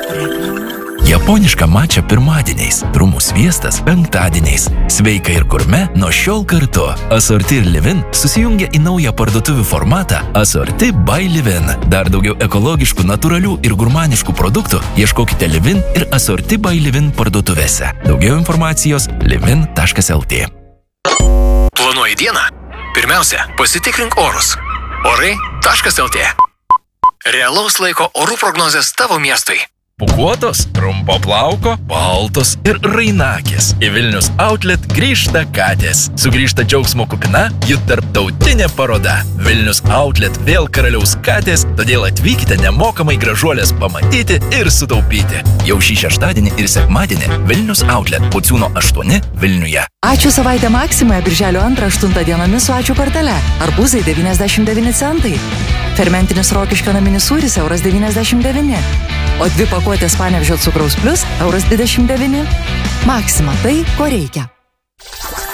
Japoniška mača pirmadieniais, trumų sviestas penktadieniais. Sveika ir gurme nuo šiol kartu. Asorti ir Livin susijungia į naują parduotuvių formatą Asorti by Livin. Dar daugiau ekologiškų, natūralių ir gurmaniškų produktų ieškokite Livin ir Asorti by Livin parduotuvėse. Daugiau informacijos livin.lt. Planuoji dieną? Pirmiausia, pasitikrink orus. Orai.lt. Realaus laiko orų prognozės tavo miestui. Pūkuotos, trumpo plauko, baltos ir rainakės. Į Vilnius Outlet grįžta katės. Sugrįžta džiaugsmo kupina jų tarptautinė paroda. Vilnius Outlet vėl karaliaus katės, todėl atvykite nemokamai gražuolės pamatyti ir sutaupyti. Jau šį šeštadienį ir sekmadienį Vilnius Outlet Pociūno 8 Vilniuje. Ačiū savaitę Maksimoje birželio 2-8 dienomis su ačiū kortele. Arbūzai 99 centai. Fermentinis Rokiškio naminis sūris €99. O 2 pakuotės Panevėžio cukraus plius €29. Maksima, tai ko reikia.